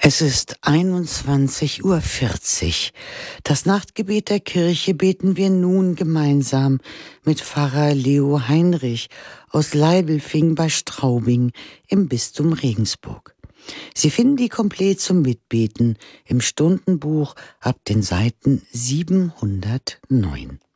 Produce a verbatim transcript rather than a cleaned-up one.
Es ist einundzwanzig Uhr vierzig. Das Nachtgebet der Kirche beten wir nun gemeinsam mit Pfarrer Leo Heinrich aus Leibelfing bei Straubing im Bistum Regensburg. Sie finden die Komplett zum Mitbeten im Stundenbuch ab den Seiten siebenhundertneun.